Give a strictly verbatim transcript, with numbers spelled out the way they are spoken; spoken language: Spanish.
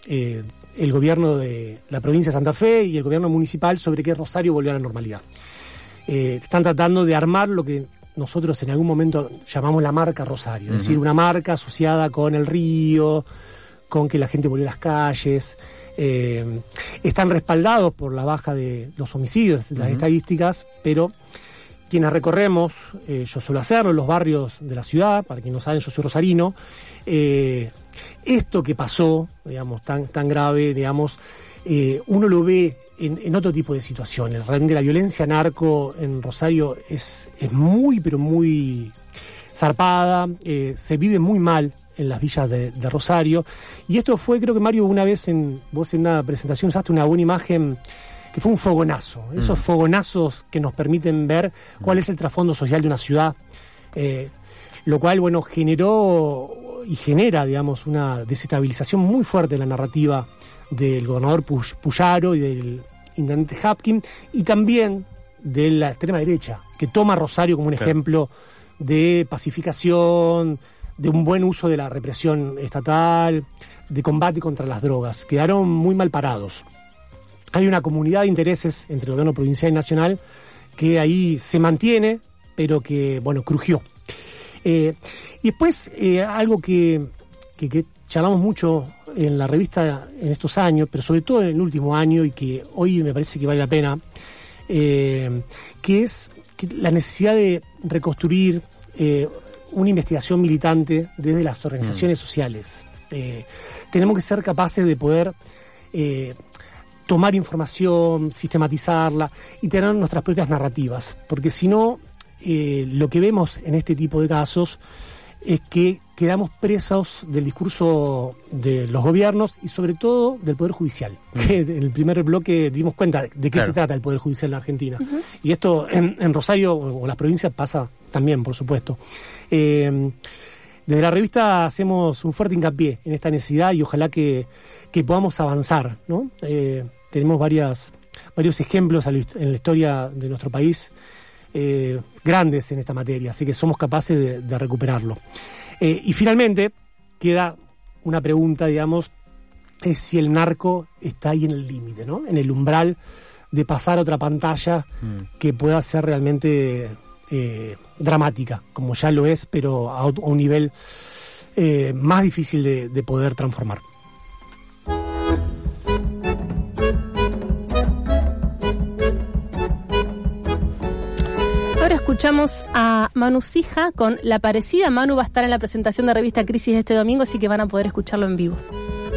eh, el gobierno de la provincia de Santa Fe y el gobierno municipal sobre que Rosario volvió a la normalidad. Eh, están tratando de armar lo que nosotros en algún momento llamamos la marca Rosario, uh-huh. es decir, una marca asociada con el río, con que la gente volvió a las calles. Eh, están respaldados por la baja de los homicidios, las uh-huh. estadísticas, pero quienes recorremos, eh, yo suelo hacerlo, los barrios de la ciudad, para quienes no saben, yo soy rosarino, eh, esto que pasó, digamos, tan, tan grave, digamos, eh, uno lo ve en, en otro tipo de situaciones. Realmente la violencia narco en Rosario es, es muy, pero muy zarpada, eh, se vive muy mal en las villas de, de Rosario, y esto fue, creo que Mario, una vez en vos en una presentación usaste una buena imagen, que fue un fogonazo, mm. esos fogonazos que nos permiten ver cuál es el trasfondo social de una ciudad, eh, lo cual, bueno, generó y genera, digamos, una desestabilización muy fuerte de la narrativa del gobernador Puyaro y del intendente Hapkin, y también de la extrema derecha, que toma Rosario como un claro. ejemplo de pacificación, de un buen uso de la represión estatal, de combate contra las drogas. Quedaron muy mal parados. Hay una comunidad de intereses entre el gobierno provincial y nacional que ahí se mantiene, pero que, bueno, crujió. Eh, y después, eh, algo que, que, que charlamos mucho en la revista en estos años, pero sobre todo en el último año, y que hoy me parece que vale la pena, eh, que es que la necesidad de reconstruir eh, una investigación militante desde las organizaciones mm. sociales. Eh, tenemos que ser capaces de poder eh, tomar información, sistematizarla y tener nuestras propias narrativas, porque si no, eh, lo que vemos en este tipo de casos es que quedamos presos del discurso de los gobiernos y sobre todo del Poder Judicial, mm. que en el primer bloque dimos cuenta de qué claro. se trata el Poder Judicial en Argentina. Uh-huh. Y esto en, en Rosario o las provincias pasa también, por supuesto. Eh, desde la revista hacemos un fuerte hincapié en esta necesidad y ojalá que, que podamos avanzar, ¿no? Eh, tenemos varias, varios ejemplos en la historia de nuestro país eh, grandes en esta materia, así que somos capaces de, de recuperarlo. Eh, y finalmente queda una pregunta, digamos, es si el narco está ahí en el límite, ¿no? En el umbral de pasar a otra pantalla mm. que pueda ser realmente eh, dramática, como ya lo es, pero a, a un nivel eh, más difícil de, de poder transformar. Ahora escuchamos a Manu Sija con La Parecida. Manu va a estar en la presentación de Revista Crisis este domingo, así que van a poder escucharlo en vivo.